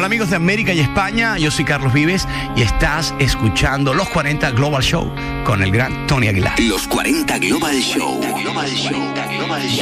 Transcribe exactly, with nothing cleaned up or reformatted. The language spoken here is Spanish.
amigos de América y España? Yo soy Carlos Vives y estás escuchando Los cuarenta Global Show con el gran Tony Aguilar. Los cuarenta Global Show. Global Show.